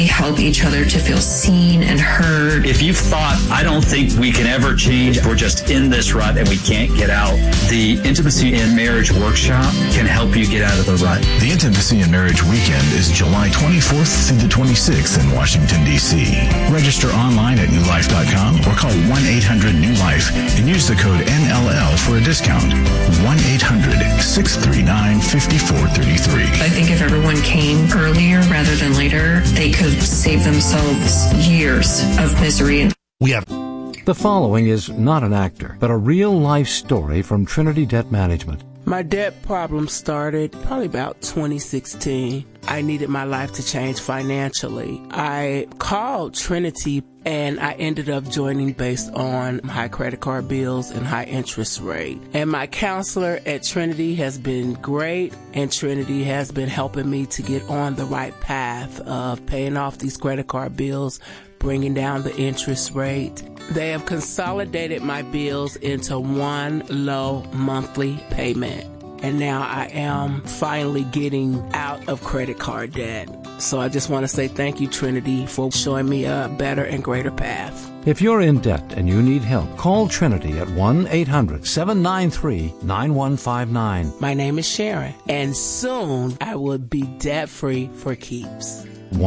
help each other to feel seen and heard. If you've thought, I don't think we can ever change, we're just in this rut and we can't get out, the Intimacy in Marriage Workshop can help you get out of the rut. The Intimacy in Marriage Weekend is July 24th through the 26th in Washington, D.C. Register online at newlife.com or call 1-800-NEW-LIFE and use the code NLL for a discount. 1-800-639-5433. I think if everyone came earlier rather than later, they could save themselves years of misery. The following is not an actor, but a real-life story from Trinity Debt Management. My debt problem started probably about 2016. I needed my life to change financially. I called Trinity and I ended up joining based on high credit card bills and high interest rate. And my counselor at Trinity has been great, and Trinity has been helping me to get on the right path of paying off these credit card bills, bringing down the interest rate. They have consolidated my bills into one low monthly payment. And now I am finally getting out of credit card debt. So I just want to say thank you, Trinity, for showing me a better and greater path. If you're in debt and you need help, call Trinity at 1-800-793-9159. My name is Sharon, and soon I will be debt-free for keeps.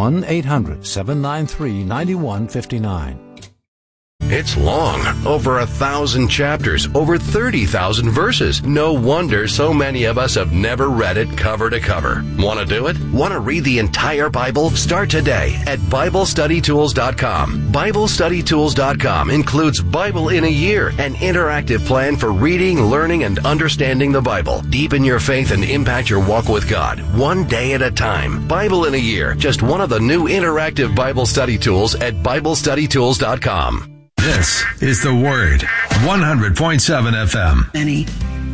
1-800-793-9159. It's long, over 1,000 chapters, over 30,000 verses. No wonder so many of us have never read it cover to cover. Want to do it? Want to read the entire Bible? Start today at BibleStudyTools.com. BibleStudyTools.com includes Bible in a Year, an interactive plan for reading, learning, and understanding the Bible. Deepen your faith and impact your walk with God, one day at a time. Bible in a Year, just one of the new interactive Bible study tools at BibleStudyTools.com. This is The Word, 100.7 FM. Many.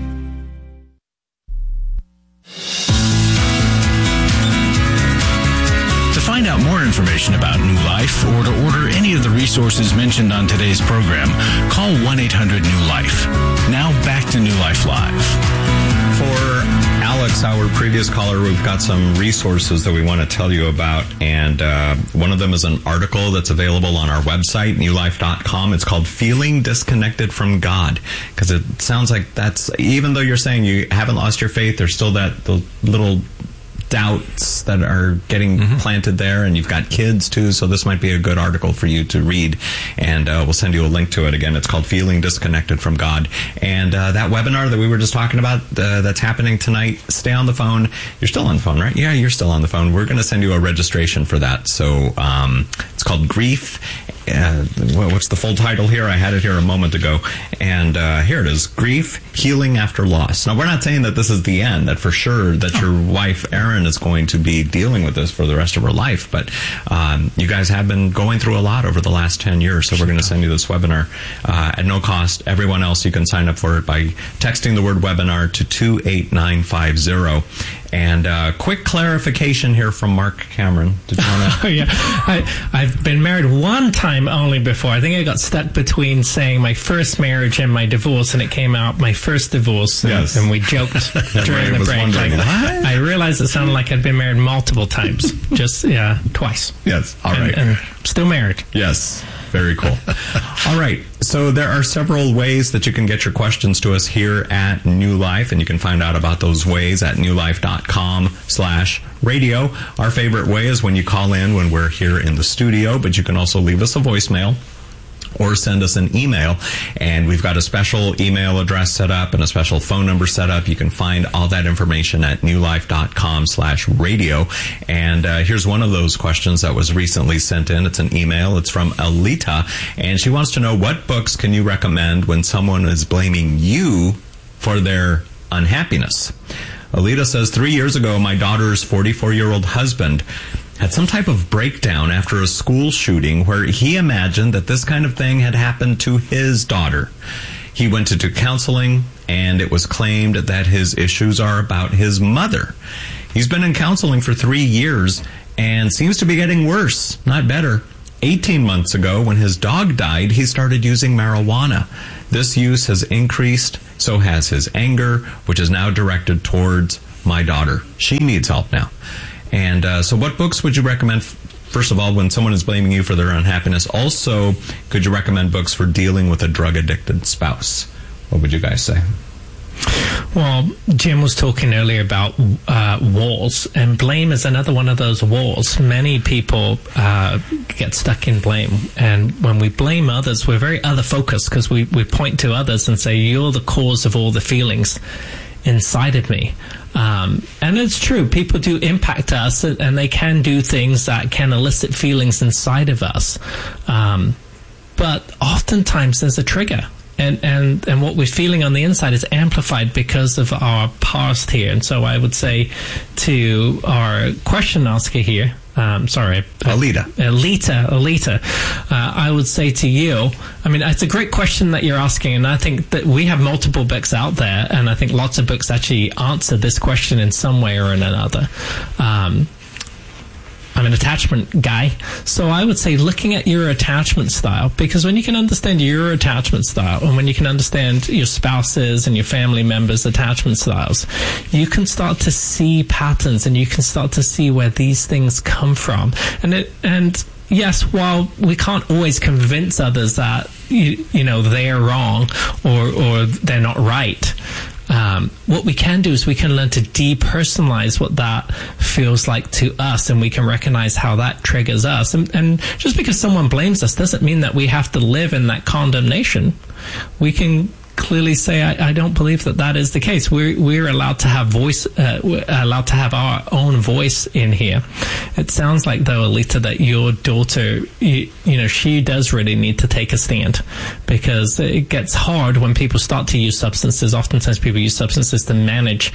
To find out more information about New Life or to order any of the resources mentioned on today's program, call 1-800-NEW-LIFE. Now back to New Life Live. For Alex, our previous caller, we've got some resources that we want to tell you about, and one of them is an article that's available on our website, newlife.com. It's called Feeling Disconnected from God, because it sounds like that's, even though you're saying you haven't lost your faith, there's still the little doubts that are getting planted there, and you've got kids too, so this might be a good article for you to read, and we'll send you a link to it. Again, it's called Feeling Disconnected from God. And that webinar that we were just talking about, that's happening tonight, stay on the phone. You're still on the phone, right? Yeah, you're still on the phone. We're going to send you a registration for that. So it's called Grief. What's the full title here? I had it here a moment ago, and here it is: Grief, Healing After Loss. Now, we're not saying that this is the end, that for sure that your wife Erin is going to be dealing with this for the rest of her life, but you guys have been going through a lot over the last 10 years, so we're going to send you this webinar at no cost. Everyone else, you can sign up for it by texting the word webinar to 28950. And quick clarification here from Mark Cameron. Did you want to? Yeah, I've been married one time only before. I think I got stuck between saying my first marriage and my divorce, and it came out my first divorce. Yes. And we joked during the break. Like, I realized it sounded like I'd been married multiple times. Just, twice. Yes, all right. And still married. Yes. Very cool. All right. So there are several ways that you can get your questions to us here at New Life, and you can find out about those ways at newlife.com/radio. Our favorite way is when you call in when we're here in the studio, but you can also leave us a voicemail or send us an email, and we've got a special email address set up and a special phone number set up. You can find all that information at newlife.com/radio. And here's one of those questions that was recently sent in. It's an email. It's from Alita, and she wants to know, what books can you recommend when someone is blaming you for their unhappiness? Alita says, 3 years ago, my daughter's 44-year-old husband had some type of breakdown after a school shooting where he imagined that this kind of thing had happened to his daughter. He went into counseling, and it was claimed that his issues are about his mother. He's been in counseling for 3 years and seems to be getting worse, not better. 18 months ago, when his dog died, he started using marijuana. This use has increased, so has his anger, which is now directed towards my daughter. She needs help now. And so what books would you recommend First of all, when someone is blaming you for their unhappiness, also, could you recommend books for dealing with a drug-addicted spouse? What would you guys say? Well, Jim was talking earlier about walls, and blame is another one of those walls. Many people get stuck in blame, and when we blame others, we're very other-focused because we point to others and say, you're the cause of all the feelings inside of me. And it's true, people do impact us, and they can do things that can elicit feelings inside of us. But oftentimes there's a trigger. And what we're feeling on the inside is amplified because of our past here. And so I would say to our question asker here, Alita, I would say to you, I mean, it's a great question that you're asking, and I think that we have multiple books out there, and I think lots of books actually answer this question in some way or another. I'm an attachment guy, so I would say looking at your attachment style, because when you can understand your attachment style and when you can understand your spouse's and your family members' attachment styles, you can start to see patterns and you can start to see where these things come from. And yes, while we can't always convince others that you know they're wrong or they're not right, what we can do is we can learn to depersonalize what that feels like to us, and we can recognize how that triggers us. And just because someone blames us doesn't mean that we have to live in that condemnation. We can clearly say, I don't believe that is the case. We're allowed to have allowed to have our own voice in here. It sounds like, though, Alita, that your daughter, she does really need to take a stand, because it gets hard when people start to use substances. Oftentimes people use substances to manage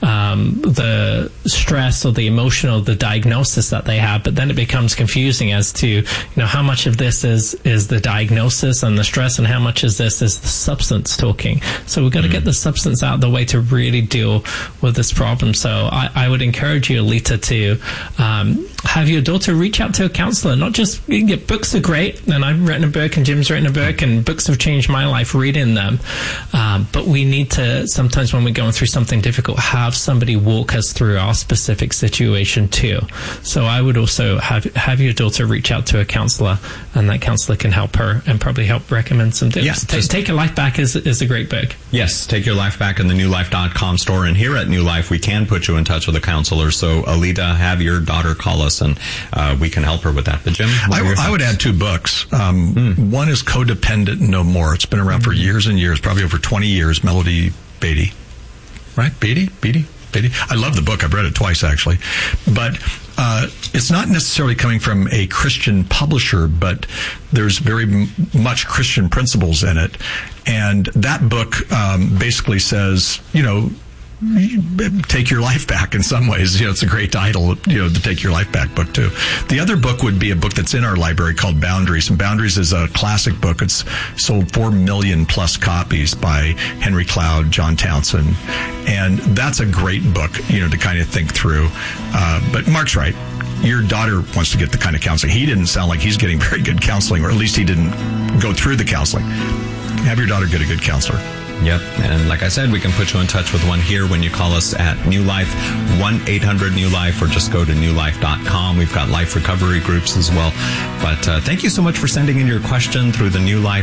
the stress or the emotional, the diagnosis that they have, but then it becomes confusing as to, how much of this is the diagnosis and the stress, and how much is this is the substance talking. So we've got to get the substance out of the way to really deal with this problem. So I would encourage you, Alita, to have your daughter reach out to a counselor. Not just books are great, and I've written a book, and Jim's written a book, and books have changed my life reading them. But we need to, sometimes when we're going through something difficult, have somebody walk us through our specific situation too. So I would also have your daughter reach out to a counselor, and that counselor can help her and probably help recommend some tips. Yeah, Take Your Life Back is a great book. Yes, Take Your Life Back in the newlife.com store. And here at New Life, we can put you in touch with a counselor. So, Alita, have your daughter call us, and we can help her with that. But, Jim? I would add two books. One is Codependent No More. It's been around for years and years, probably over 20 years. Melody Beatty. Right? Beatty? I love the book. I've read it twice, actually. But it's not necessarily coming from a Christian publisher, but there's very much Christian principles in it. And that book basically says, take your life back in some ways. It's a great title, the Take Your Life Back book, too. The other book would be a book that's in our library called Boundaries. And Boundaries is a classic book. It's sold 4 million plus copies by Henry Cloud, John Townsend. And that's a great book, to kind of think through. But Mark's right. Your daughter wants to get the kind of counseling. He didn't sound like he's getting very good counseling, or at least he didn't go through the counseling. Have your daughter get a good counselor. Yep. And like I said, we can put you in touch with one here when you call us at New Life, 1-800-NEW-LIFE, or just go to newlife.com. We've got life recovery groups as well. But thank you so much for sending in your question through the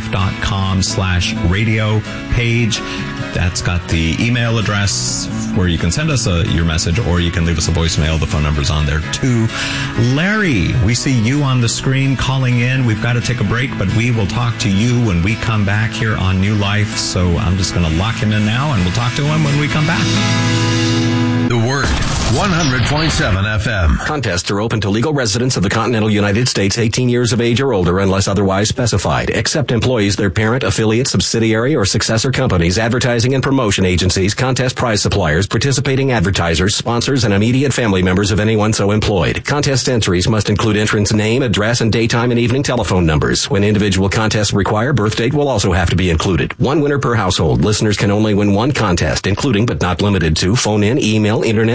newlife.com/radio page. That's got the email address where you can send us your message, or you can leave us a voicemail. The phone number's on there too. Larry, we see you on the screen calling in. We've got to take a break, but we will talk to you when we come back here on New Life. So I'm just going to lock him in now, and we'll talk to him when we come back. The Word, 100.7 FM. Contests are open to legal residents of the continental United States 18 years of age or older unless otherwise specified, except employees, their parent, affiliate, subsidiary, or successor companies, advertising and promotion agencies, contest prize suppliers, participating advertisers, sponsors, and immediate family members of anyone so employed. Contest entries must include entrant's name, address, and daytime and evening telephone numbers. When individual contests require, birth date will also have to be included. One winner per household. Listeners can only win one contest, including but not limited to phone-in, email, internet, or postal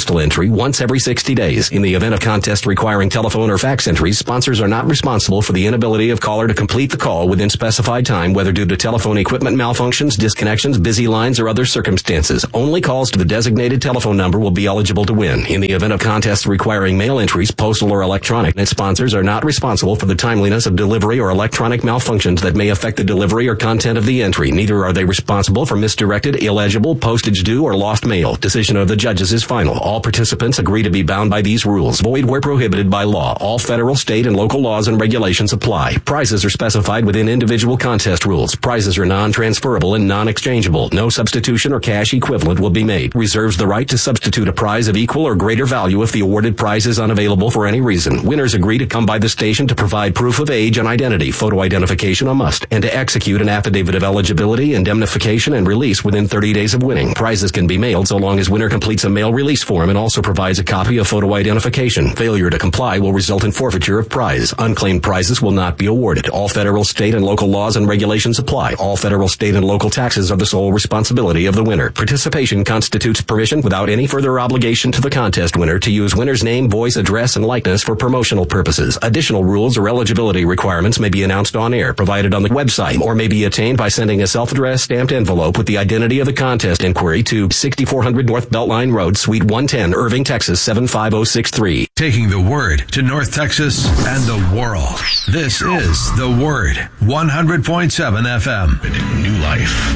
postal entry once every 60 days. In the event of contest requiring telephone or fax entries, sponsors are not responsible for the inability of caller to complete the call within specified time, whether due to telephone equipment malfunctions, disconnections, busy lines, or other circumstances. Only calls to the designated telephone number will be eligible to win. In the event of contests requiring mail entries, postal or electronic, its sponsors are not responsible for the timeliness of delivery or electronic malfunctions that may affect the delivery or content of the entry. Neither are they responsible for misdirected, illegible, postage due, or lost mail. Decision of the judges is final. All participants agree to be bound by these rules. Void where prohibited by law. All federal, state, and local laws and regulations apply. Prizes are specified within individual contest rules. Prizes are non-transferable and non-exchangeable. No substitution or cash equivalent will be made. Reserves the right to substitute a prize of equal or greater value if the awarded prize is unavailable for any reason. Winners agree to come by the station to provide proof of age and identity, photo identification a must, and to execute an affidavit of eligibility, indemnification, and release within 30 days of winning. Prizes can be mailed so long as winner completes a mail release form and also provides a copy of photo identification. Failure to comply will result in forfeiture of prize. Unclaimed prizes will not be awarded. All federal, state, and local laws and regulations apply. All federal, state, and local taxes are the sole responsibility of the winner. Participation constitutes permission without any further obligation to the contest winner to use winner's name, voice, address, and likeness for promotional purposes. Additional rules or eligibility requirements may be announced on air, provided on the website, or may be attained by sending a self-addressed stamped envelope with the identity of the contest inquiry to 6400 North Beltline Road, Suite 110, Irving, Texas 75063. Taking the Word to North Texas and the world. This is The Word, 100.7 FM. New Life.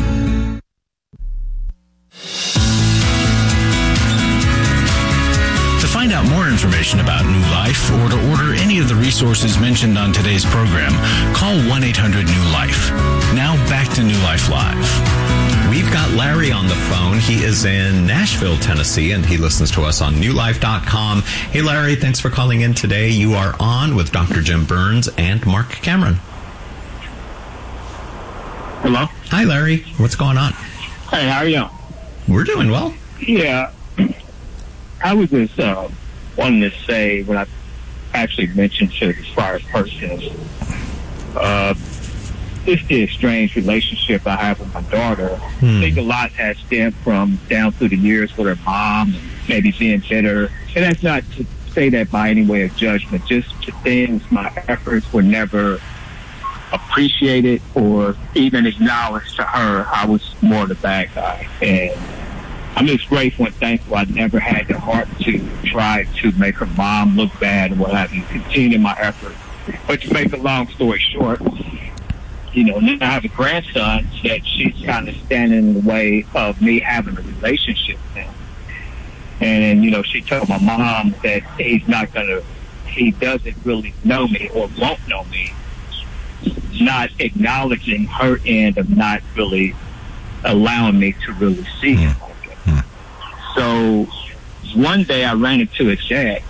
To find out more information about New Life or to order any of the resources mentioned on today's program, call 1-800-NEW-LIFE. Now back to New Life Live. We've got Larry on the phone. He is in Nashville, Tennessee, and he listens to us on newlife.com. Hey, Larry, thanks for calling in today. You are on with Dr. Jim Burns and Mark Cameron. Hello? Hi, Larry. What's going on? Hey, how are you? We're doing well. Yeah. I was just wanting to say what I actually mentioned to as far as persons. It's the estranged relationship I have with my daughter. I think a lot has stemmed from down through the years with her mom, maybe being bitter. And that's not to say that by any way of judgment, just the things, my efforts were never appreciated or even acknowledged to her. I was more the bad guy. And I'm just grateful and thankful I never had the heart to try to make her mom look bad and what have you, continue my effort. But to make a long story short, you know, now I have a grandson that she's kind of standing in the way of me having a relationship with him. And, you know, she told my mom that he doesn't really know me or won't know me, not acknowledging her end of not really allowing me to really see him. So one day I ran into his dad,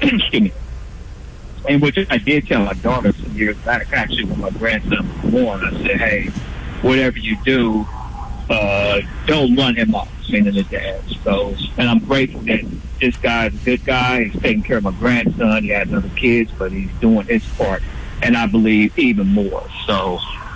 and which I did tell my daughter some years back, actually, when my grandson was born. I said, hey, whatever you do, don't run him off, meaning the dad. So, and I'm grateful that this guy's a good guy. He's taking care of my grandson. He has other kids, but he's doing his part, and I believe even more. So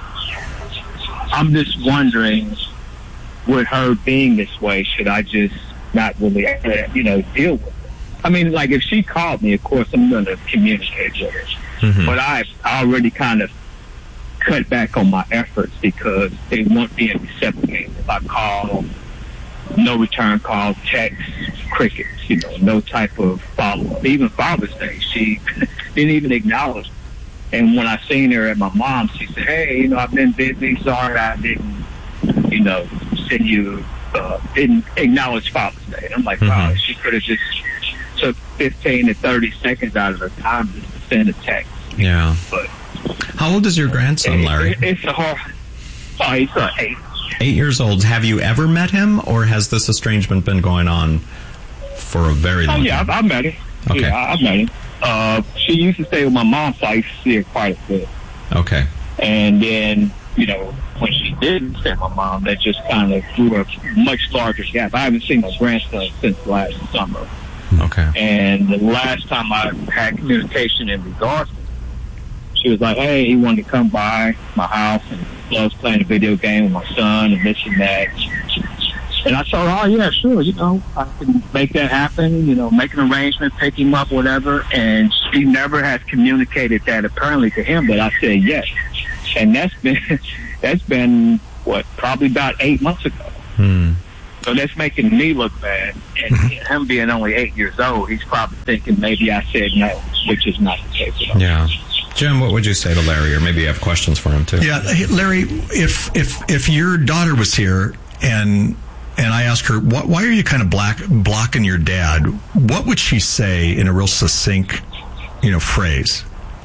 I'm just wondering, with her being this way, should I just not really, deal with it? I mean, like, if she called me, of course, I'm going to communicate with her. Mm-hmm. But I've already kind of cut back on my efforts because they weren't being reciprocated. If I call, no return call, text, crickets, no type of follow-up. Even Father's Day, she didn't even acknowledge me. And when I seen her at my mom's, she said, hey, I've been busy. Sorry I didn't, send you, didn't acknowledge Father's Day. And I'm like, wow, she could have just took 15 to 30 seconds out of her time just to send a text. Yeah. But how old is your grandson, Larry? It's a hard. Oh, he's 8. 8 years old. Have you ever met him, or has this estrangement been going on for a very long time? I met him. Okay. Yeah, I met him. She used to stay with my mom, so I used to see her quite a bit. Okay. And then, when she didn't stay with my mom, that just kind of grew a much larger gap. I haven't seen my grandson since last summer. Okay. And the last time I had communication in regards to it, she was like, hey, he wanted to come by my house and loves playing a video game with my son and this and that. And I told her, oh, yeah, sure, I can make that happen, make an arrangement, pick him up, whatever. And she never has communicated that apparently to him, but I said yes. And that's been probably about 8 months ago. So that's making me look bad. And him being only 8 years old, he's probably thinking maybe I said no, which is not the case at all. Yeah. Jim, what would you say to Larry? Or maybe you have questions for him, too. Yeah, hey, Larry, if your daughter was here and I asked her, why are you kind of blocking your dad, what would she say in a real succinct, phrase?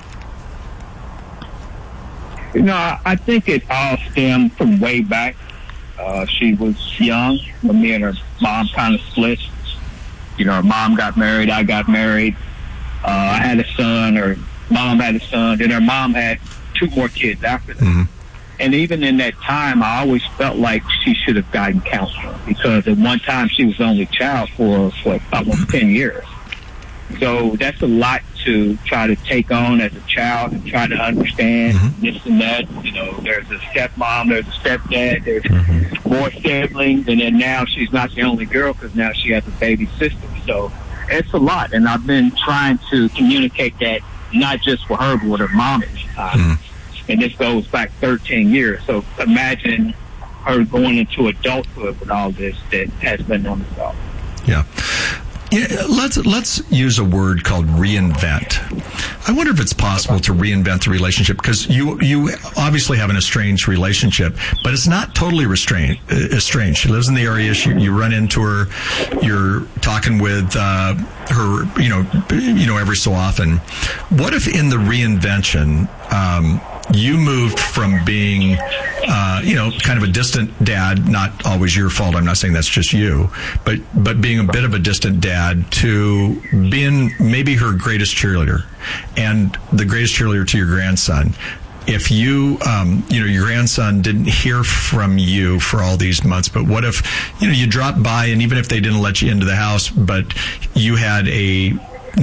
I think it all stemmed from way back. She was young when me and her mom kind of split. Her mom got married, I got married. I had a son, her mom had a son, then her mom had 2 more kids after that. Mm-hmm. And even in that time, I always felt like she should have gotten counseling, because at one time she was the only child for almost 10 years. So that's a lot to try to take on as a child and try to understand this and that. There's a stepmom, there's a stepdad, there's more siblings, and then now she's not the only girl because now she has a baby sister. So it's a lot, and I've been trying to communicate that not just with her, but with her mom at the time. And this goes back 13 years. So imagine her going into adulthood with all this that has been on the go. Yeah. Let's use a word called reinvent. I wonder if it's possible to reinvent the relationship, because you obviously have an estranged relationship, but it's not totally estranged. She lives in the area. You run into her. You're talking with her, every so often. What if in the reinvention, you moved from being, kind of a distant dad, not always your fault. I'm not saying that's just you, but being a bit of a distant dad to being maybe her greatest cheerleader and the greatest cheerleader to your grandson. If you, your grandson didn't hear from you for all these months, but what if, you dropped by, and even if they didn't let you into the house, but you had a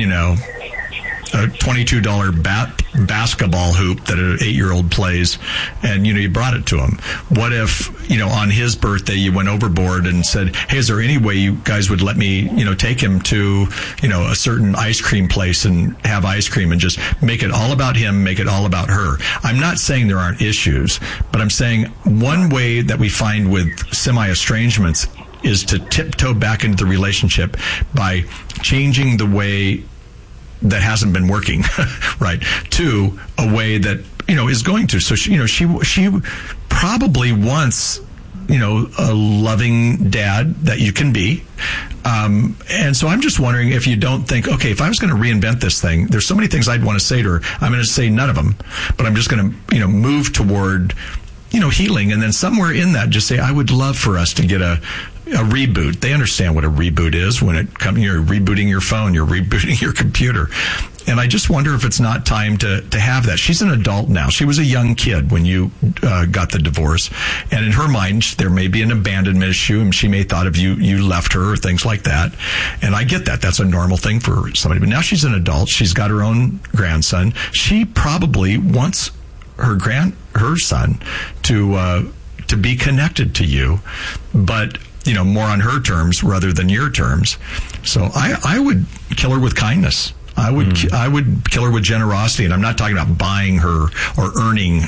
$22 basketball hoop that an 8-year-old plays, and you brought it to him. What if on his birthday you went overboard and said, hey, is there any way you guys would let me take him to a certain ice cream place and have ice cream, and just make it all about him, make it all about her? I'm not saying there aren't issues, but I'm saying one way that we find with semi-estrangements is to tiptoe back into the relationship by changing the way that hasn't been working, right, to a way that, is going to. So, she probably wants, a loving dad that you can be. And so I'm just wondering if you don't think, okay, if I was going to reinvent this thing, there's so many things I'd want to say to her. I'm going to say none of them, but I'm just going to, move toward, healing. And then somewhere in that, just say, I would love for us to get a reboot. They understand what a reboot is when it comes. You're rebooting your phone, you're rebooting your computer. And I just wonder if it's not time to have that. She's an adult now. She was a young kid when you got the divorce. And in her mind, there may be an abandonment issue, and she may have thought of you left her, or things like that. And I get that. That's a normal thing for somebody. But now she's an adult. She's got her own grandson. She probably wants her son to be connected to you, but more on her terms rather than your terms. So I would kill her with kindness. I would kill her with generosity, and I'm not talking about buying her or earning.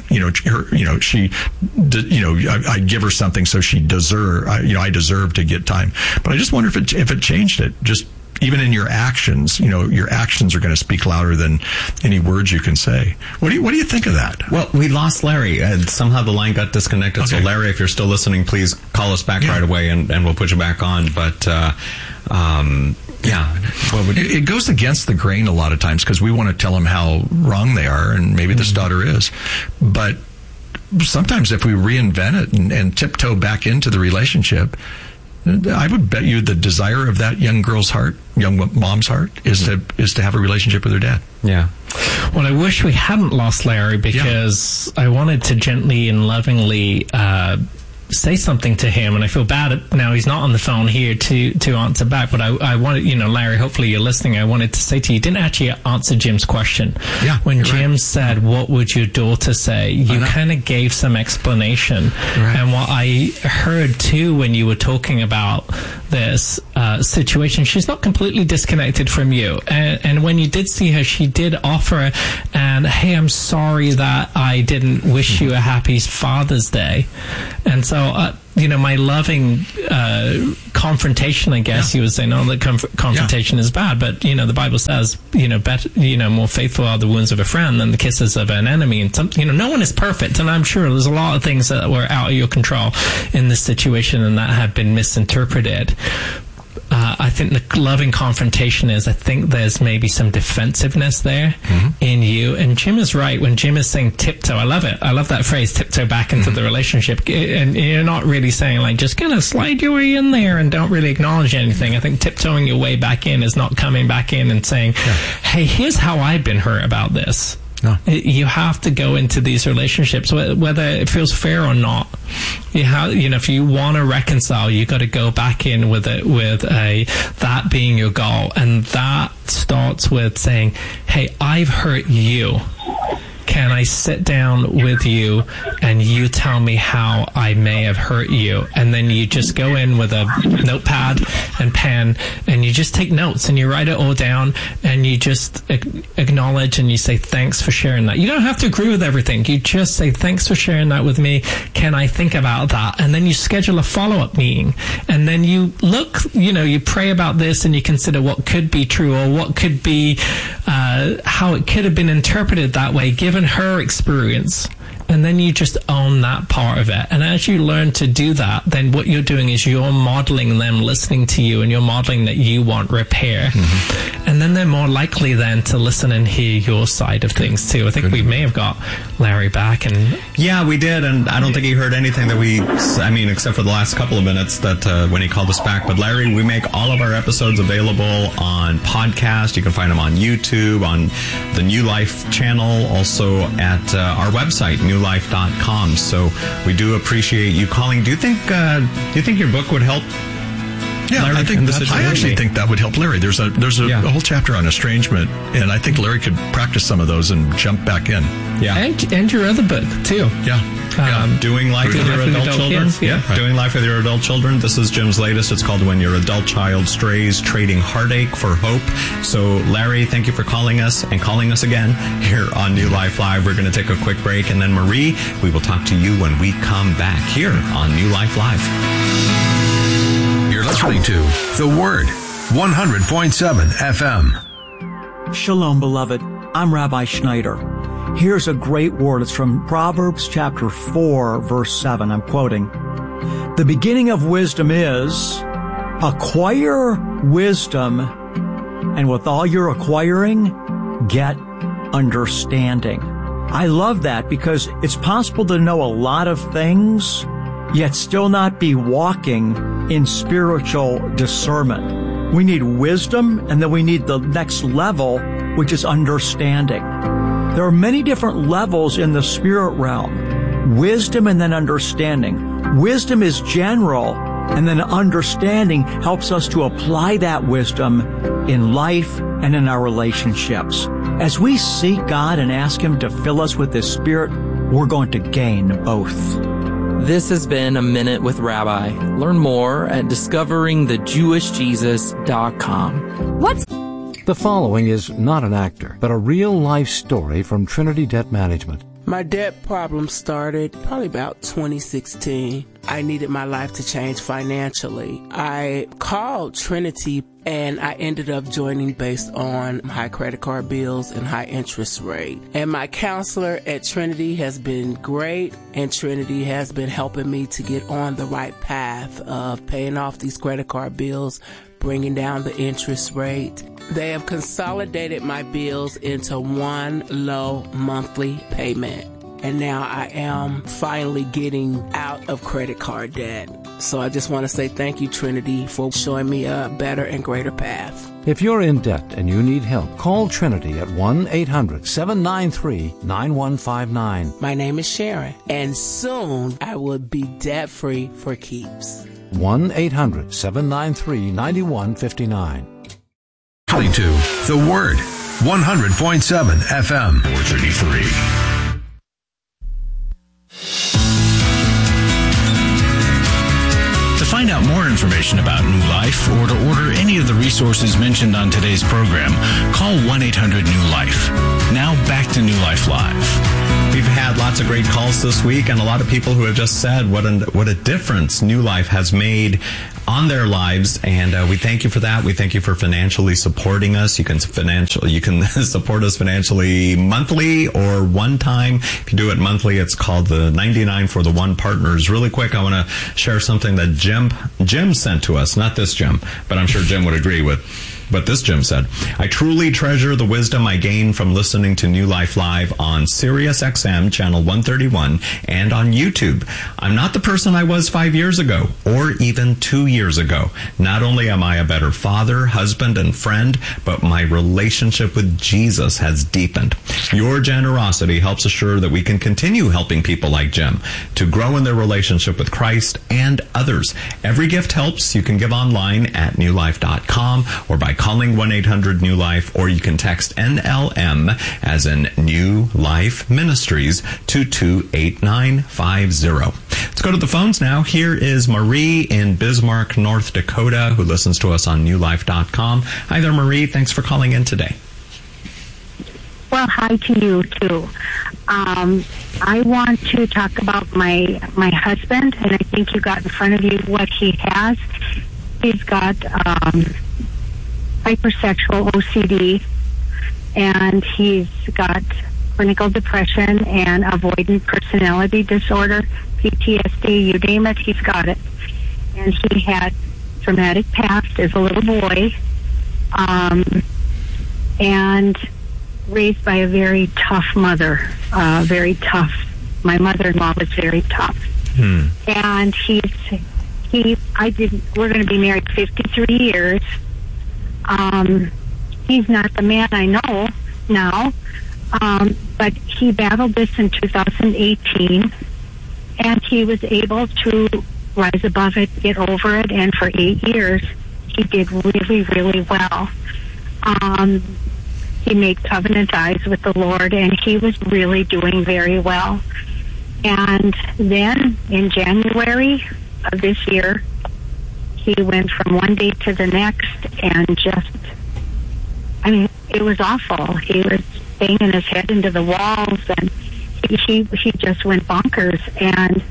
I'd give her something so she I deserve to get time. But I just wonder if it changed it. Just even in your actions, your actions are going to speak louder than any words you can say. What do you think of that? Well, we lost Larry. Somehow the line got disconnected. Okay. So Larry, if you're still listening, please call us back right away, and we'll put you back on. But it goes against the grain a lot of times, because we want to tell them how wrong they are, and maybe this daughter is. But sometimes if we reinvent it and tiptoe back into the relationship, I would bet you the desire of that young girl's heart, young mom's heart, is to have a relationship with her dad. Yeah. Well, I wish we hadn't lost Larry, because I wanted to gently and lovingly say something to him, and I feel bad now he's not on the phone here to answer back, but I wanted, Larry, hopefully you're listening, I wanted to say to you, you didn't actually answer Jim's question. Yeah, when Jim said, what would your daughter say? You kind of gave some explanation. Right. And what I heard too when you were talking about this situation, she's not completely disconnected from you. And when you did see her, she did offer, and hey, I'm sorry that I didn't wish you a happy Father's Day. And so, my loving confrontation, I guess you would say, no, that confrontation is bad, but, the Bible says, better, more faithful are the wounds of a friend than the kisses of an enemy. And no one is perfect, and I'm sure there's a lot of things that were out of your control in this situation and that have been misinterpreted. I think the loving confrontation is, I think there's maybe some defensiveness there in you. And Jim is right when Jim is saying tiptoe. I love it. I love that phrase, tiptoe back into the relationship. And you're not really saying, like, just kind of slide your way in there and don't really acknowledge anything. I think tiptoeing your way back in is not coming back in and saying, hey, here's how I've been hurt about this. No. You have to go into these relationships, whether it feels fair or not. You have, if you want to reconcile, you got to go back in with that being your goal, and that starts with saying, "Hey, I've hurt you. Can I sit down with you and you tell me how I may have hurt you?" And then you just go in with a notepad and pen and you just take notes and you write it all down and you just acknowledge and you say, thanks for sharing that. You don't have to agree with everything. You just say, thanks for sharing that with me. Can I think about that? And then you schedule a follow-up meeting. And then you look, you pray about this and you consider what could be true or what could be, how it could have been interpreted that way, given her experience. And then you just own that part of it. And as you learn to do that, then what you're doing is you're modeling them listening to you, and you're modeling that you want repair. And then they're more likely then to listen and hear your side of things too. I think we may have got Larry back. And yeah, we did. And I don't think he heard anything that except for the last couple of minutes that when he called us back. But Larry, we make all of our episodes available on podcast. You can find them on YouTube, on the New Life channel, also at our website, newlife.com. So we do appreciate you calling. Do you think your book would help? Yeah, Larry, I actually think that would help Larry. There's a whole chapter on estrangement, and I think Larry could practice some of those and jump back in. Yeah, and your other book too. Yeah. Doing life with your adult children. Right. Doing life with your adult children. This is Jim's latest. It's called When Your Adult Child Strays: Trading Heartache for Hope. So, Larry, thank you for calling us and calling us again here on New Life Live. We're going to take a quick break, and then Marie, we will talk to you when we come back here on New Life Live. You're listening to The Word, 100.7 FM. Shalom, beloved. I'm Rabbi Schneider. Here's a great word. It's from Proverbs chapter 4, verse 7. I'm quoting. The beginning of wisdom is acquire wisdom, and with all you're acquiring, get understanding. I love that because it's possible to know a lot of things, yet still not be walking in spiritual discernment. We need wisdom, and then we need the next level, which is understanding. There are many different levels in the spirit realm. Wisdom and then understanding. Wisdom is general, and then understanding helps us to apply that wisdom in life and in our relationships. As we seek God and ask Him to fill us with His Spirit, we're going to gain both. This has been A Minute with Rabbi. Learn more at discoveringthejewishjesus.com. The following is not an actor, but a real-life story from Trinity Debt Management. My debt problem started probably about 2016. I needed my life to change financially. I called Trinity and I ended up joining based on high credit card bills and high interest rate. And my counselor at Trinity has been great, and Trinity has been helping me to get on the right path of paying off these credit card bills, bringing down the interest rate. They have consolidated my bills into one low monthly payment. and now I am finally getting out of credit card debt. So I just want to say thank you, Trinity, for showing me a better and greater path. If you're in debt and you need help, call Trinity at 1-800-793-9159. My name is Sharon, and soon I will be debt-free for keeps. 1-800-793-9159. Listening to The Word, 100.7 FM. 433. To find out more information about New Life or to order any of the resources mentioned on today's program, call 1-800-NEW-LIFE. Now back to New Life Live. We've had lots of great calls this week and a lot of people who have just said what a difference New Life has made on their lives, and we thank you for that. We thank you for financially supporting us. You can support us financially monthly or one time. If you do it monthly, it's called the 99 for the One Partners. Really quick, I want to share something that Jim sent to us. Not this Jim, but I'm sure Jim would agree with what this Jim said. I truly treasure the wisdom I gain from listening to New Life Live on Sirius XM channel 131 and on YouTube. I'm not the person I was 5 years ago or even 2 years ago. Not only am I a better father, husband, and friend, but my relationship with Jesus has deepened. Your generosity helps assure that we can continue helping people like Jim to grow in their relationship with Christ and others. Every gift helps. You can give online at newlife.com or by calling 1-800-NEW-LIFE, or you can text NLM as in New Life Ministries to 28950. Let's go to the phones now. Here is Marie in Bismarck, North Dakota, who listens to us on newlife.com. Hi there, Marie. Thanks for calling in today. Well, hi to you, too. I want to talk about my husband, and I think you got in front of you what he has. He's got hypersexual OCD, and he's got clinical depression and avoidant personality disorder, PTSD, you name it, he's got it. And he had traumatic past as a little boy, and raised by a very tough mother, very tough. My mother-in-law was very tough. And we're going to be married 53 years. He's not the man I know now, but he battled this in 2018, and he was able to rise above it, get over it, and for 8 years, he did really, really well. He made covenant eyes with the Lord, and he was really doing very well. And then in January of this year, he went from one day to the next and it was awful. He was banging his head into the walls, and he just went bonkers. And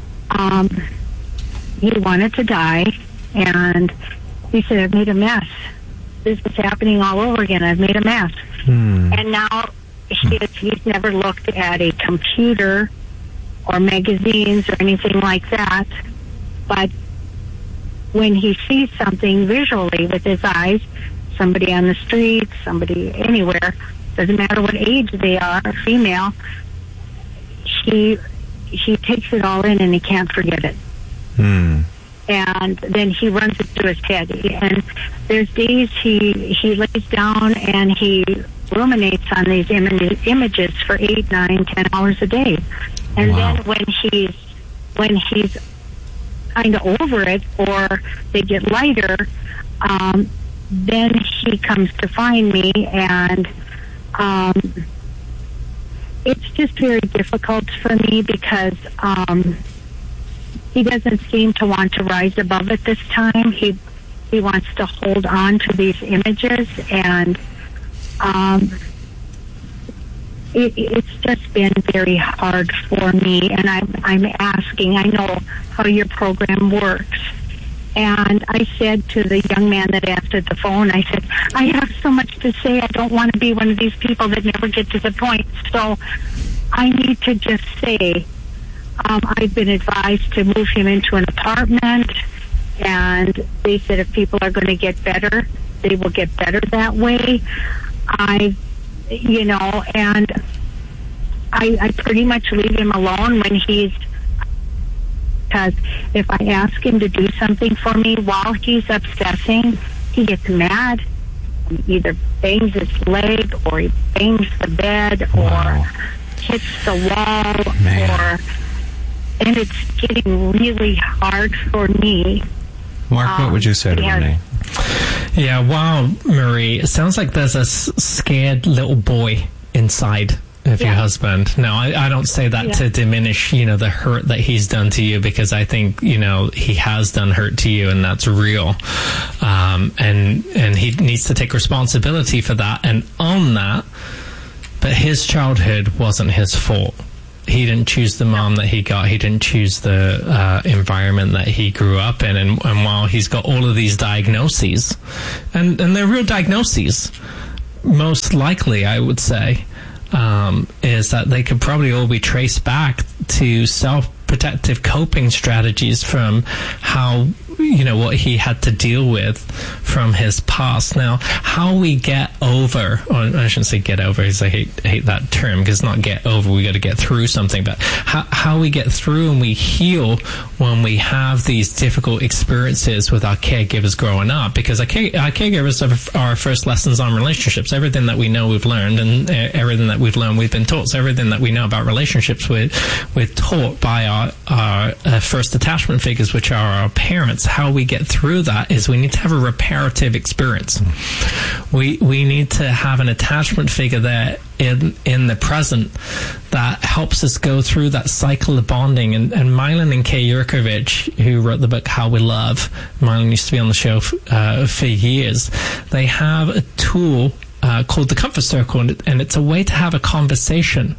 he wanted to die, and he said, I've made a mess. This is happening all over again. I've made a mess. And now he's never looked at a computer or magazines or anything like that, but when he sees something visually with his eyes, somebody on the street, somebody anywhere, doesn't matter what age they are, female, he takes it all in and he can't forget it. And then he runs it through his head. And there's days he lays down and he ruminates on these images for 8, 9, 10 hours a day. And then when he's kind of over it, or they get lighter, then he comes to find me, and it's just very difficult for me because he doesn't seem to want to rise above it this time. He wants to hold on to these images, and it's just been very hard for me, and I'm asking, I know how your program works, and I said to the young man that answered the phone, I said, I have so much to say, I don't want to be one of these people that never get to the point, so I need to just say, I've been advised to move him into an apartment, and they said if people are going to get better, they will get better that way. And I pretty much leave him alone when he's, because if I ask him to do something for me while he's obsessing, he gets mad. He either bangs his leg, or he bangs the bed, or hits the wall, and it's getting really hard for me. Mark, what would you say to Renee? Yeah, wow, Marie. It sounds like there's a scared little boy inside of your husband. Now, I don't say that to diminish, the hurt that he's done to you, because I think, he has done hurt to you, and that's real. And he needs to take responsibility for that and own that. But his childhood wasn't his fault. He didn't choose the mom that he got. He didn't choose the environment that he grew up in. And while he's got all of these diagnoses, and they're real diagnoses, most likely, I would say, is that they could probably all be traced back to self-protective coping strategies from how, what he had to deal with from his past. Now, how we get over, or I shouldn't say get over, because I hate that term, because it's not get over, we got to get through something, but how we get through and we heal when we have these difficult experiences with our caregivers growing up, because our caregivers are our first lessons on relationships. Everything that we know, we've learned, and everything that we've learned, we've been taught. So everything that we know about relationships, we're taught by our first attachment figures, which are our parents. How we get through that is we need to have a reparative experience. We need to have an attachment figure there in the present that helps us go through that cycle of bonding. And Milan and Kay Yurkovich, who wrote the book How We Love, Milan used to be on the show for years, they have a tool called the Comfort Circle, and it's a way to have a conversation.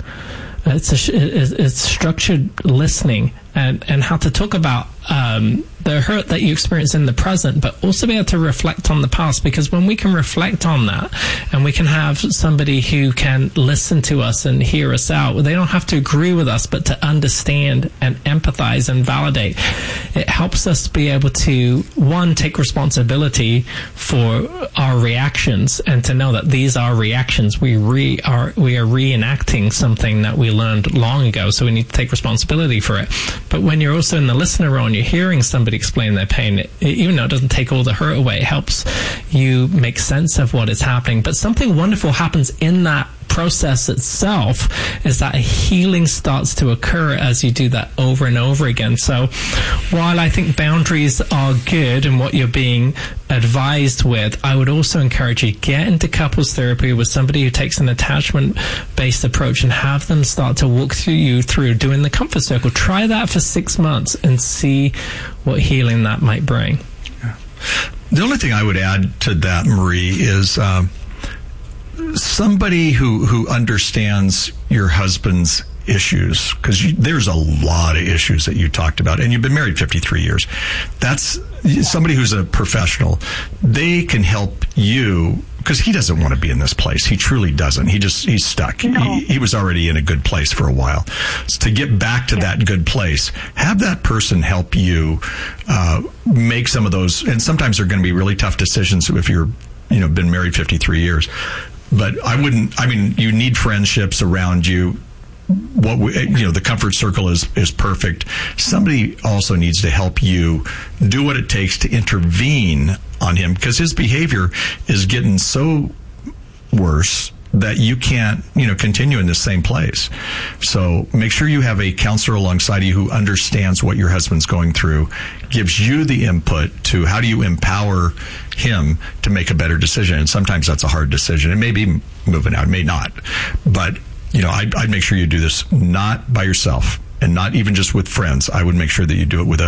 It's structured listening and how to talk about the hurt that you experience in the present, but also be able to reflect on the past, because when we can reflect on that and we can have somebody who can listen to us and hear us out, they don't have to agree with us, but to understand and empathize and validate, it helps us be able to, one, take responsibility for our reactions, and to know that these are reactions. We are reenacting something that we learned long ago, so we need to take responsibility for it. But when you're also in the listener role and you're hearing somebody explain their pain, even though it doesn't take all the hurt away, it helps you make sense of what is happening. But something wonderful happens in that process itself, is that healing starts to occur as you do that over and over again. So while I think boundaries are good and what you're being advised with, I would also encourage you to get into couples therapy with somebody who takes an attachment-based approach, and have them start to walk you through doing the Comfort Circle. Try that for 6 months and see what healing that might bring. Yeah. The only thing I would add to that, Marie, is somebody who understands your husband's issues, because there's a lot of issues that you talked about, and you've been married 53 years. That's somebody who's a professional. They can help you, because he doesn't want to be in this place. He truly doesn't. He's stuck. No. He was already in a good place for a while. So to get back to that good place, have that person help you make some of those, and sometimes they're going to be really tough decisions if you're been married 53 years. But you need friendships around you. The Comfort Circle is perfect. Somebody also needs to help you do what it takes to intervene on him, because his behavior is getting so worse that you can't, continue in the same place. So make sure you have a counselor alongside you who understands what your husband's going through, gives you the input to how do you empower him to make a better decision. And sometimes that's a hard decision. It may be moving out, it may not. But, I'd make sure you do this not by yourself, and not even just with friends. I would make sure that you do it with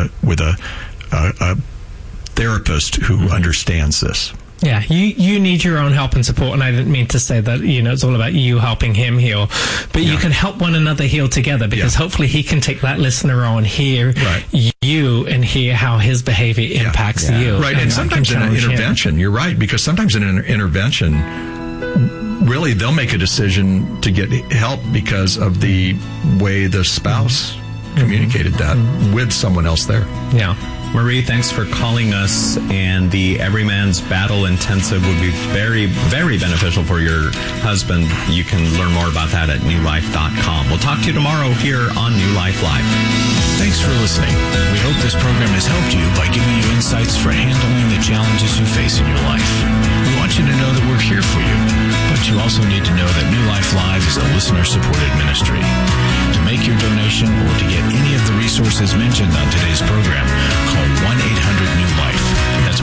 a therapist who understands this. Yeah, you need your own help and support, and I didn't mean to say that, it's all about you helping him heal, but you can help one another heal together, because hopefully he can take that listener on, hear you, and hear how his behavior impacts you. Right, and sometimes in an intervention, you're right, because sometimes in an intervention, really they'll make a decision to get help because of the way the spouse communicated that with someone else there. Yeah. Marie, thanks for calling us, and the Everyman's Battle Intensive would be very, very beneficial for your husband. You can learn more about that at newlife.com. We'll talk to you tomorrow here on New Life Live. Thanks for listening. We hope this program has helped you by giving you insights for handling the challenges you face in your life. We want you to know that we're here for you, but you also need to know that New Life Live is a listener-supported ministry. To make your donation or to get any of the resources mentioned on today's program, call 1-800-NEW-LIFE. That's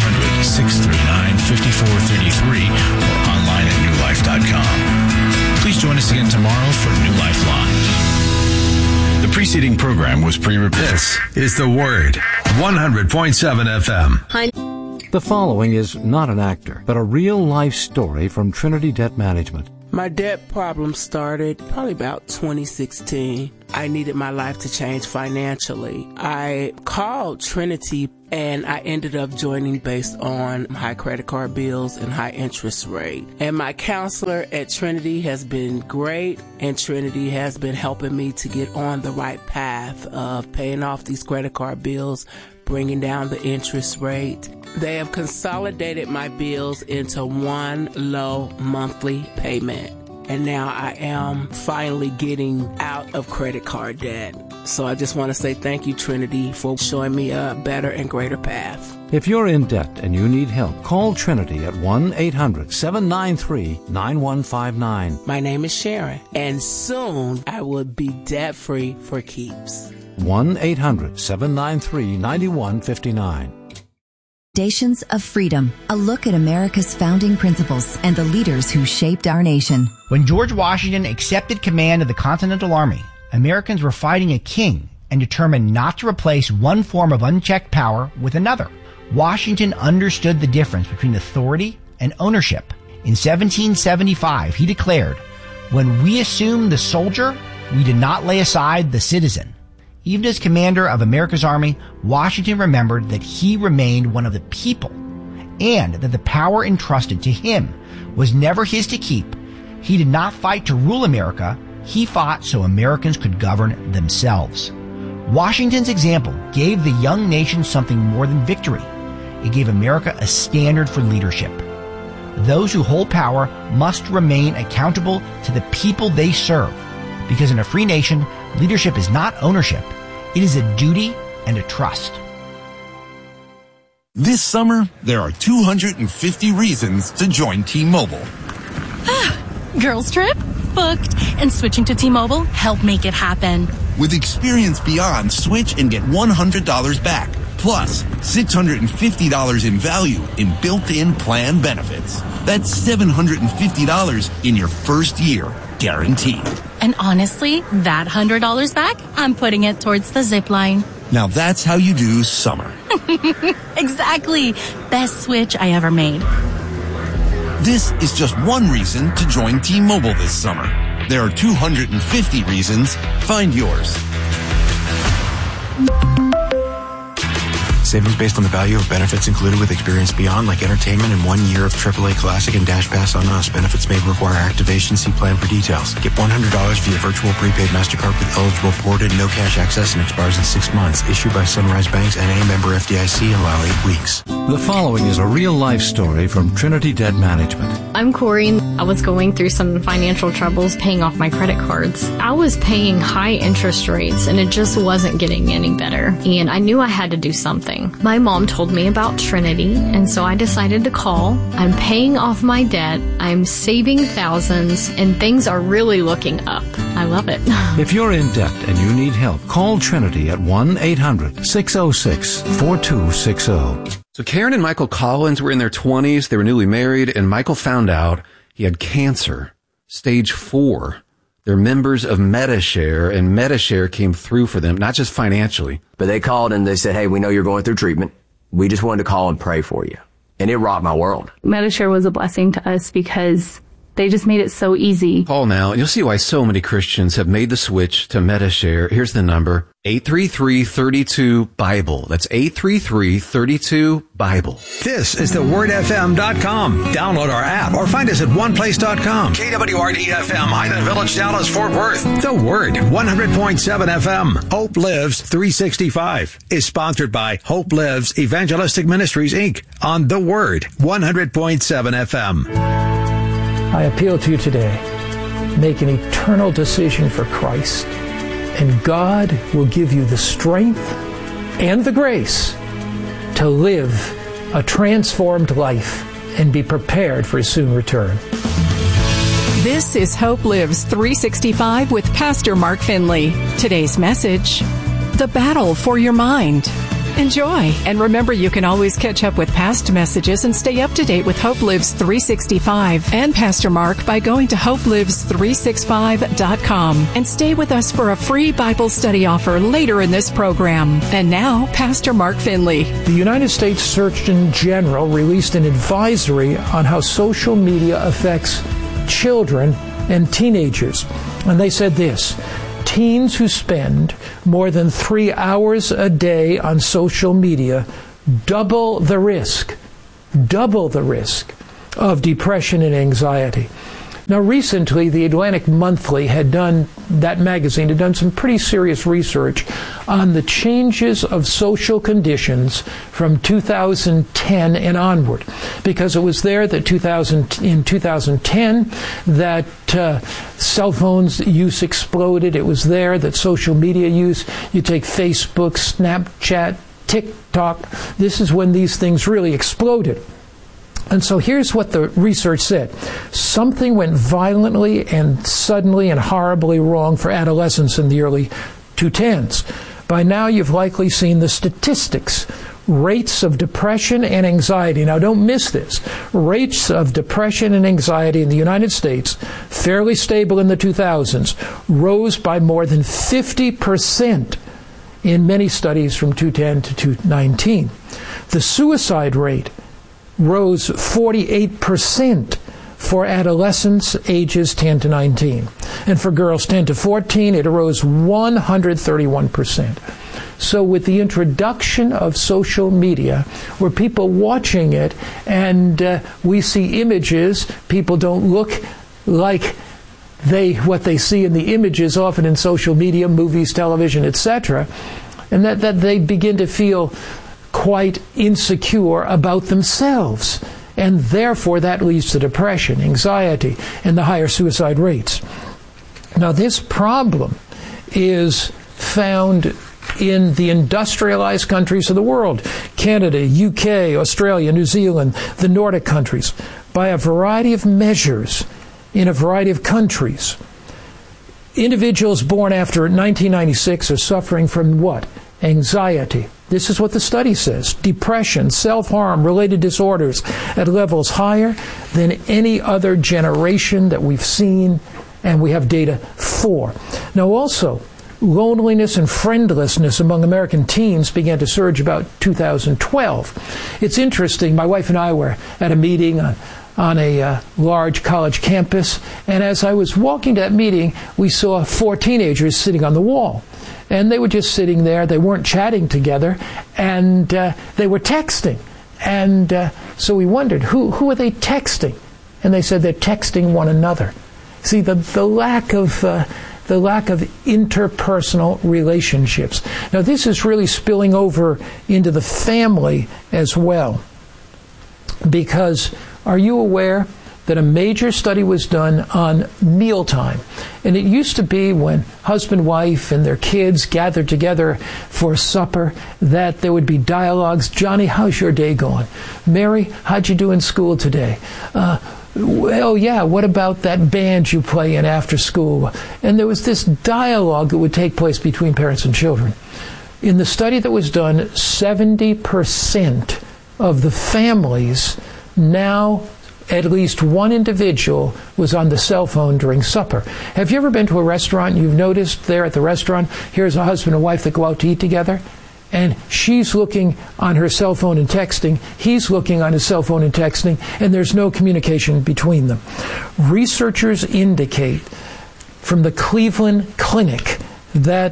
1-800-639-5433 or online at newlife.com. Please join us again tomorrow for New Life Live. The preceding program was pre-recorded. This is The Word, 100.7 FM. Hi. The following is not an actor, but a real-life story from Trinity Debt Management. My debt problem started probably about 2016. I needed my life to change financially. I called Trinity and I ended up joining based on high credit card bills and high interest rate. And my counselor at Trinity has been great, and Trinity has been helping me to get on the right path of paying off these credit card bills, bringing down the interest rate. They have consolidated my bills into one low monthly payment. And now I am finally getting out of credit card debt. So I just want to say thank you, Trinity, for showing me a better and greater path. If you're in debt and you need help, call Trinity at 1-800-793-9159. My name is Sharon, and soon I will be debt-free for keeps. 1-800-793-9159. Foundations of Freedom, a look at America's founding principles and the leaders who shaped our nation. When George Washington accepted command of the Continental Army, Americans were fighting a king and determined not to replace one form of unchecked power with another. Washington understood the difference between authority and ownership. In 1775, he declared, "When we assumed the soldier, we did not lay aside the citizen." Even as commander of America's army, Washington remembered that he remained one of the people and that the power entrusted to him was never his to keep. He did not fight to rule America. He fought so Americans could govern themselves. Washington's example gave the young nation something more than victory. It gave America a standard for leadership. Those who hold power must remain accountable to the people they serve, because in a free nation, leadership is not ownership. It is a duty and a trust. This summer, there are 250 reasons to join T-Mobile. Girls trip? Booked. And switching to T-Mobile helped make it happen. With Experience Beyond, switch and get $100 back. Plus, $650 in value in built-in plan benefits. That's $750 in your first year, guaranteed. And honestly, that $100 back, I'm putting it towards the zip line. Now that's how you do summer. Exactly. Best switch I ever made. This is just one reason to join T-Mobile this summer. There are 250 reasons. Find yours. Savings based on the value of benefits included with Experience Beyond, like entertainment and 1 year of AAA Classic and Dash Pass on us. Benefits may require activation. See plan for details. Get $100 via virtual prepaid MasterCard with eligible ported, no cash access, and expires in 6 months. Issued by Sunrise Banks, N.A. member FDIC. Allow 8 weeks. The following is a real-life story from Trinity Debt Management. I'm Corey. I was going through some financial troubles paying off my credit cards. I was paying high interest rates, and it just wasn't getting any better. And I knew I had to do something. My mom told me about Trinity, and so I decided to call. I'm paying off my debt, I'm saving thousands, and things are really looking up. I love it. If you're in debt and you need help, call Trinity at 1-800-606-4260. So Karen and Michael Collins were in their 20s. They were newly married, and Michael found out he had cancer, stage 4. They're members of Medi-Share, and Medi-Share came through for them, not just financially. But they called and they said, hey, we know you're going through treatment. We just wanted to call and pray for you. And it rocked my world. Medi-Share was a blessing to us because They just made it so easy. Call now, and you'll see why so many Christians have made the switch to Medi-Share. Here's the number, 833-32-BIBLE. That's 833-32-BIBLE. This is thewordfm.com. Download our app or find us at oneplace.com. KWRD-FM, Highland Village, Dallas, Fort Worth. The Word, 100.7 FM. Hope Lives 365 is sponsored by Hope Lives Evangelistic Ministries, Inc. on The Word, 100.7 FM. I appeal to you today. Make an eternal decision for Christ, and God will give you the strength and the grace to live a transformed life and be prepared for His soon return. This is Hope Lives 365 with Pastor Mark Finley. Today's message, the battle for your mind. Enjoy, and remember you can always catch up with past messages and stay up to date with Hope Lives 365 and Pastor Mark by going to hopelives365.com and stay with us for a free Bible study offer later in this program. And now, Pastor Mark Finley. The United States Surgeon General released an advisory on how social media affects children and teenagers. And they said this: teens who spend more than 3 hours a day on social media double the risk of depression and anxiety. Now, recently, the Atlantic Monthly that magazine had done some pretty serious research on the changes of social conditions from 2010 and onward, because it was there that in 2010 that cell phones use exploded. It was there that social media use, you take Facebook, Snapchat, TikTok, this is when these things really exploded. And so here's what the research said. Something went violently and suddenly and horribly wrong for adolescents in the early 2010s. By now, you've likely seen the statistics. Rates of depression and anxiety. Now, don't miss this. Rates of depression and anxiety in the United States, fairly stable in the 2000s, rose by more than 50% in many studies from 2010 to 2019. The suicide rate rose 48% for adolescents ages 10 to 19. And for girls 10 to 14, it rose 131%. So with the introduction of social media, where people watching it and we see images, people don't look like what they see in the images often in social media, movies, television, etc., and that they begin to feel quite insecure about themselves. And therefore, that leads to depression, anxiety, and the higher suicide rates. Now, this problem is found in the industrialized countries of the world, Canada, UK, Australia, New Zealand, the Nordic countries, by a variety of measures in a variety of countries. Individuals born after 1996 are suffering from what? Anxiety. This is what the study says. Depression, self-harm, related disorders at levels higher than any other generation that we've seen and we have data for. Now also, loneliness and friendlessness among American teens began to surge about 2012. It's interesting, my wife and I were at a meeting on a large college campus, and as I was walking to that meeting, we saw 4 teenagers sitting on the wall. And they were just sitting there. They weren't chatting together, and they were texting. And so we wondered, who are they texting? And they said they're texting one another. See, the lack of interpersonal relationships. Now, this is really spilling over into the family as well. Because are you aware that a major study was done on mealtime? And it used to be when husband, wife, and their kids gathered together for supper that there would be dialogues. Johnny, how's your day going? Mary, how'd you do in school today? Well, yeah, what about that band you play in after school? And there was this dialogue that would take place between parents and children. In the study that was done, 70% of the families now, at least one individual was on the cell phone during supper. Have you ever been to a restaurant and you've noticed there at the restaurant, here's a husband and wife that go out to eat together, and she's looking on her cell phone and texting, he's looking on his cell phone and texting, and there's no communication between them. Researchers indicate from the Cleveland Clinic that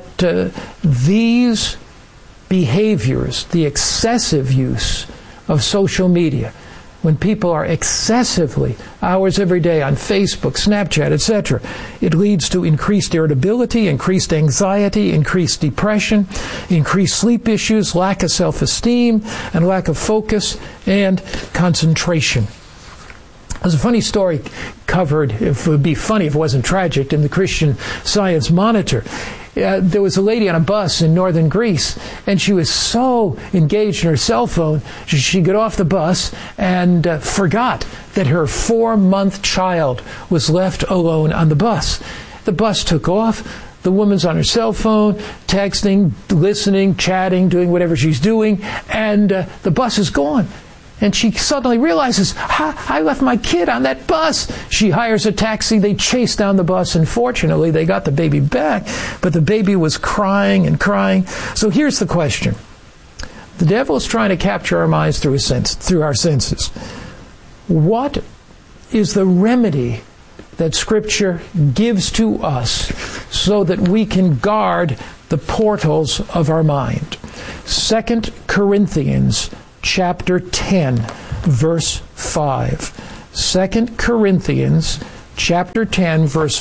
these behaviors, the excessive use of social media, when people are excessively hours every day on Facebook, Snapchat, etc., it leads to increased irritability, increased anxiety, increased depression, increased sleep issues, lack of self-esteem, and lack of focus and concentration. There's a funny story covered, it would be funny if it wasn't tragic, in the Christian Science Monitor. There was a lady on a bus in northern Greece, and she was so engaged in her cell phone, she got off the bus and forgot that her 4-month child was left alone on the bus. The bus took off. The woman's on her cell phone, texting, listening, chatting, doing whatever she's doing, and the bus is gone. And she suddenly realizes, I left my kid on that bus. She hires a taxi. They chase down the bus. And fortunately, they got the baby back. But the baby was crying and crying. So here's the question. The devil is trying to capture our minds through our senses. What is the remedy that Scripture gives to us so that we can guard the portals of our mind? 2 Corinthians chapter 10, verse 5. 2 Corinthians chapter 10, verse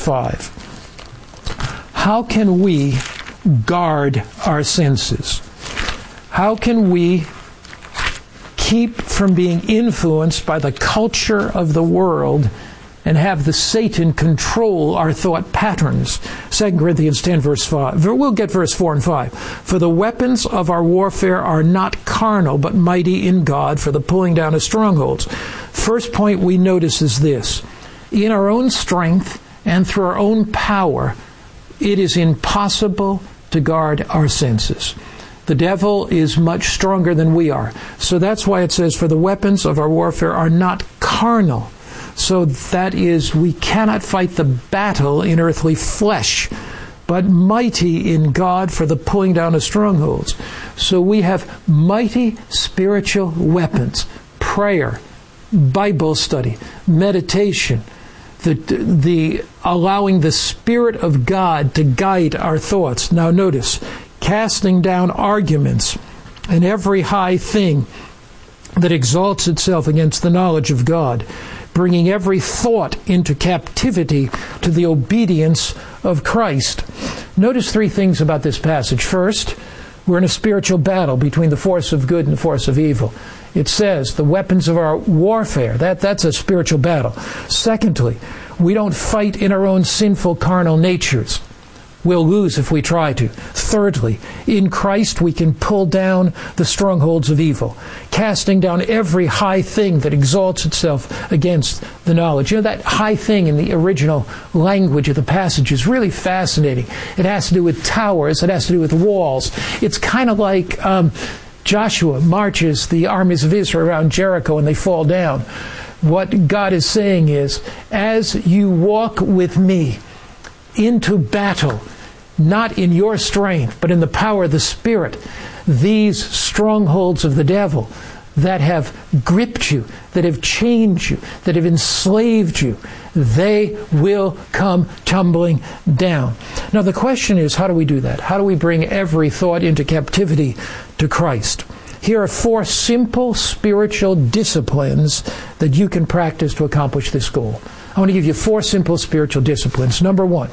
5. How can we guard our senses? How can we keep from being influenced by the culture of the world and have the Satan control our thought patterns? 2 Corinthians 10, verse 5. We'll get verse 4 and 5. For the weapons of our warfare are not carnal, but mighty in God for the pulling down of strongholds. First point we notice is this. In our own strength and through our own power, it is impossible to guard our senses. The devil is much stronger than we are. So that's why it says, for the weapons of our warfare are not carnal. So that is, we cannot fight the battle in earthly flesh, but mighty in God for the pulling down of strongholds. So we have mighty spiritual weapons: prayer, Bible study, meditation, the allowing the Spirit of God to guide our thoughts. Now notice, casting down arguments and every high thing that exalts itself against the knowledge of God, bringing every thought into captivity to the obedience of Christ. Notice 3 things about this passage. First, we're in a spiritual battle between the force of good and the force of evil. It says the weapons of our warfare. That's a spiritual battle. Secondly, we don't fight in our own sinful carnal natures. We'll lose if we try to. Thirdly, in Christ we can pull down the strongholds of evil, casting down every high thing that exalts itself against the knowledge. You know, that high thing in the original language of the passage is really fascinating. It has to do with towers. It has to do with walls. It's kind of like Joshua marches the armies of Israel around Jericho and they fall down. What God is saying is, as you walk with me into battle, not in your strength, but in the power of the Spirit, these strongholds of the devil that have gripped you, that have chained you, that have enslaved you, they will come tumbling down. Now the question is, how do we do that? How do we bring every thought into captivity to Christ? Here are 4 simple spiritual disciplines that you can practice to accomplish this goal. I want to give you 4 simple spiritual disciplines. Number 1,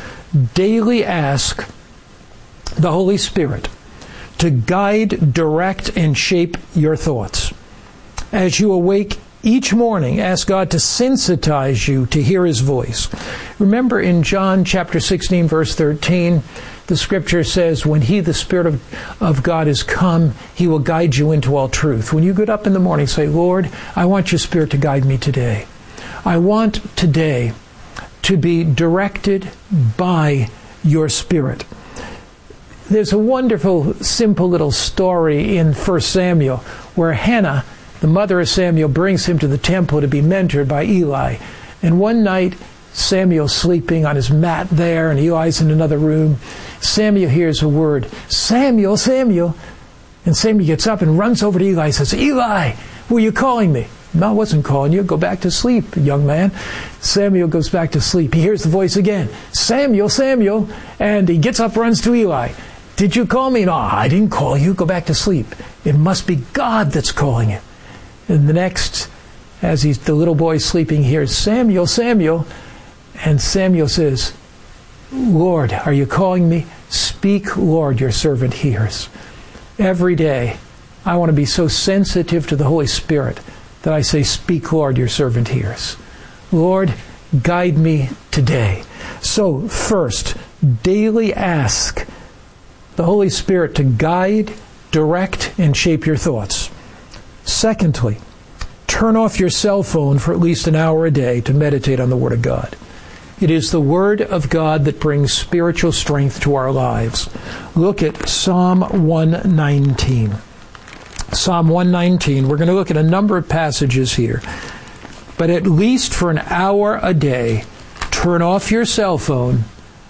daily ask the Holy Spirit to guide, direct, and shape your thoughts. As you awake each morning, ask God to sensitize you to hear His voice. Remember in John chapter 16, verse 13, the Scripture says, when He, the Spirit of God, is come, He will guide you into all truth. When you get up in the morning, say, Lord, I want your Spirit to guide me today. I want today to be directed by your Spirit. There's a wonderful, simple little story in 1 Samuel where Hannah, the mother of Samuel, brings him to the temple to be mentored by Eli. And one night, Samuel's sleeping on his mat there, and Eli's in another room. Samuel hears a word, Samuel, Samuel. And Samuel gets up and runs over to Eli and says, Eli, were you calling me? No, I wasn't calling you. Go back to sleep, young man. Samuel goes back to sleep. He hears the voice again. Samuel, Samuel. And he gets up, runs to Eli. Did you call me? No, I didn't call you. Go back to sleep. It must be God that's calling you. And the next, as the little boy sleeping, hears, Samuel, Samuel. And Samuel says, Lord, are you calling me? Speak, Lord, your servant hears. Every day, I want to be so sensitive to the Holy Spirit that I say, speak, Lord, your servant hears. Lord, guide me today. So, first, daily ask the Holy Spirit to guide, direct, and shape your thoughts. Secondly, turn off your cell phone for at least an hour a day to meditate on the Word of God. It is the Word of God that brings spiritual strength to our lives. Look at Psalm 119. Psalm 119, we're going to look at a number of passages here. But at least for an hour a day, turn off your cell phone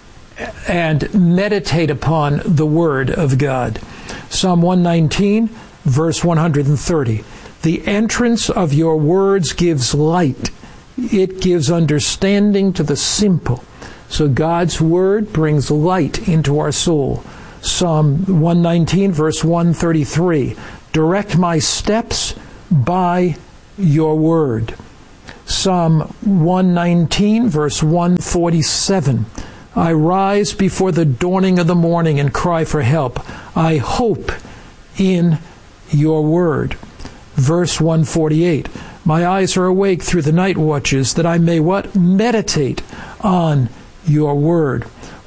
and meditate upon the Word of God. Psalm 119, verse 130. The entrance of your words gives light. It gives understanding to the simple. So God's Word brings light into our soul. Psalm 119, verse 133. Direct my steps by your word. Psalm 119, verse 147. I rise before the dawning of the morning and cry for help. I hope in your word. Verse 148. My eyes are awake through the night watches that I may what? Meditate on your word.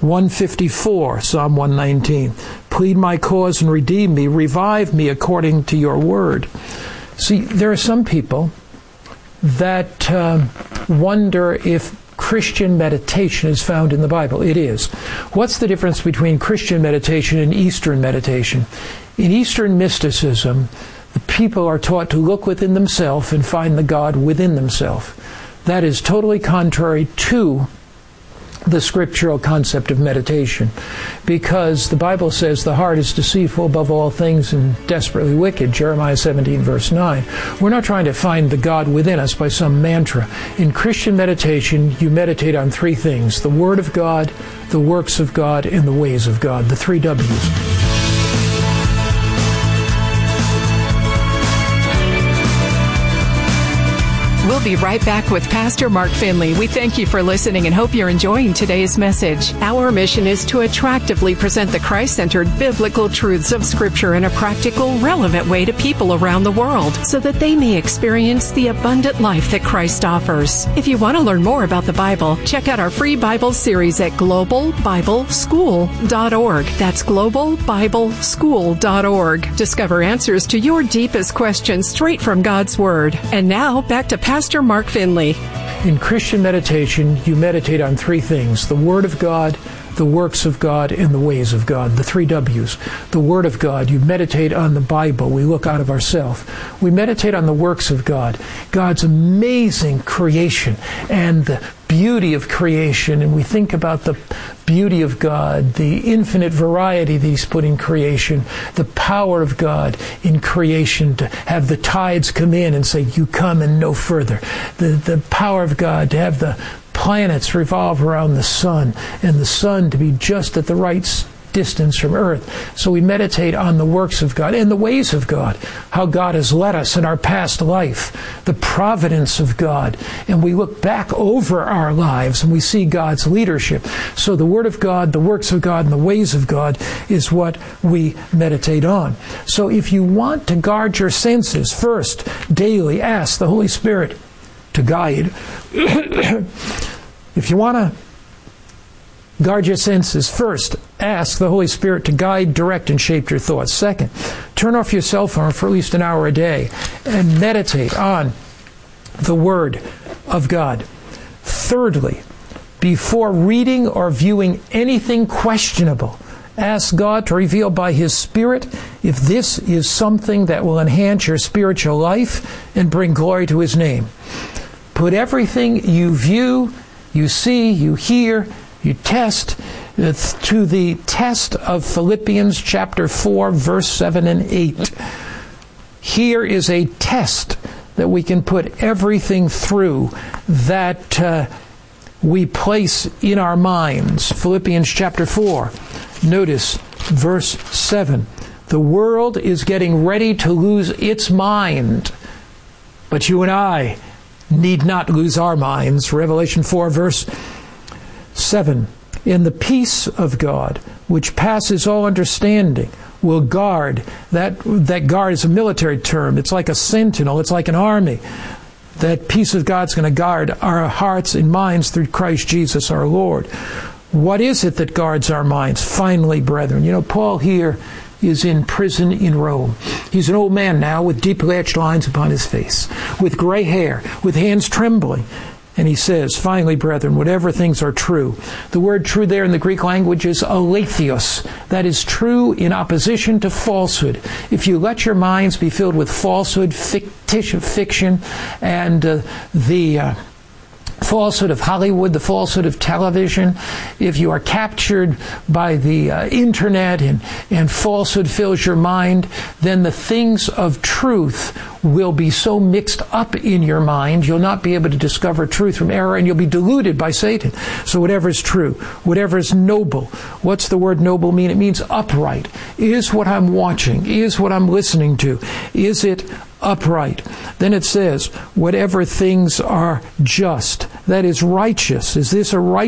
154, Psalm 119. Plead my cause and redeem me. Revive me according to your word. See, there are some people that wonder if Christian meditation is found in the Bible. It is. What's the difference between Christian meditation and Eastern meditation? In Eastern mysticism, the people are taught to look within themselves and find the God within themselves. That is totally contrary to the scriptural concept of meditation, because the Bible says the heart is deceitful above all things and desperately wicked, Jeremiah 17 verse 9. We're not trying to find the God within us by some mantra. In Christian meditation, you meditate on three things: the Word of God, the works of God, and the ways of God, the three W's. We'll be right back with Pastor Mark Finley. We thank you for listening and hope you're enjoying today's message. Our mission is to attractively present the Christ-centered biblical truths of Scripture in a practical, relevant way to people around the world so that they may experience the abundant life that Christ offers. If you want to learn more about the Bible, check out our free Bible series at globalbibleschool.org. That's globalbibleschool.org. Discover answers to your deepest questions straight from God's Word. And now, back to Pastor Mark Finley. In Christian meditation, you meditate on three things: the Word of God, the works of God, and the ways of God, the three W's. The Word of God, you meditate on the Bible. We look out of ourselves. We meditate on the works of God, God's amazing creation and the beauty of creation, and we think about the beauty of God, the infinite variety that He's put in creation, the power of God in creation to have the tides come in and say, you come and no further. The power of God to have the planets revolve around the sun and the sun to be just at the right distance from earth. So we meditate on the works of God and the ways of God, how God has led us in our past life, the providence of God, and we look back over our lives and we see God's leadership. So the Word of God, the works of God, and the ways of God is what we meditate on. So if you want to guard your senses, first, daily ask the Holy Spirit to guide. If you want to guard your senses, first, ask the Holy Spirit to guide, direct, and shape your thoughts. Second, turn off your cell phone for at least an hour a day and meditate on the Word of God. Thirdly, before reading or viewing anything questionable, ask God to reveal by His Spirit if this is something that will enhance your spiritual life and bring glory to His name. Put everything you view, you see, you hear, you test, to the test of Philippians chapter 4, verse 7 and 8. Here is a test that we can put everything through that we place in our minds. Philippians chapter 4. Notice verse 7. The world is getting ready to lose its mind, but you and I need not lose our minds. Revelation 4, verse 7. In the peace of God, which passes all understanding, will guard. That guard is a military term. It's like a sentinel. It's like an army. That peace of God's going to guard our hearts and minds through Christ Jesus our Lord. What is it that guards our minds? Finally, brethren, Paul here is in prison in Rome. He's an old man now with deeply etched lines upon his face, with gray hair, with hands trembling. And he says, finally, brethren, whatever things are true. The word true there in the Greek language is aletheos. That is true in opposition to falsehood. If you let your minds be filled with falsehood, fiction, and the falsehood of Hollywood, the falsehood of television, if you are captured by the internet and falsehood fills your mind, then the things of truth will be so mixed up in your mind, you'll not be able to discover truth from error, and you'll be deluded by Satan. So whatever is true, whatever is noble. What's the word noble mean? It means upright. Is what I'm watching, is what I'm listening to, is it upright? Then it says, whatever things are just, that is righteous. Is this a righteous